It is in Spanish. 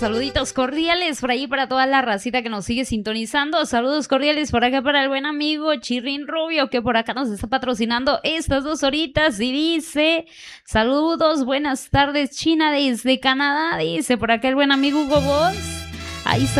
saluditos cordiales por ahí para toda la racita que nos sigue sintonizando. Saludos cordiales por acá para el buen amigo Chirrin Rubio, que por acá nos está patrocinando estas 2 horitas. Y dice, saludos, buenas tardes, China desde Canadá. Dice por acá el buen amigo Hugo Boss. Ahí está.